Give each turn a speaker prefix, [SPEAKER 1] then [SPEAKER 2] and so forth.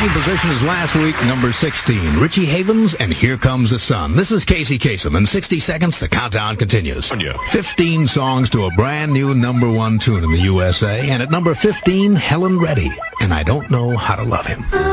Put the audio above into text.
[SPEAKER 1] Same position as last week, number 16. Richie Havens and Here Comes the Sun. This is Casey Kasem. In 60 seconds, the countdown continues. 15 songs to a brand new number one tune in the USA. And at number 15, Helen Reddy. And I Don't Know How to Love Him.